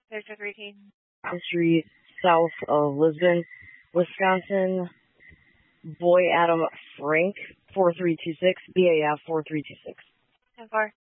There's a routine. Street, south of Lisbon, Wisconsin. Boy Adam Frank, 4326, BAF 4326. And far.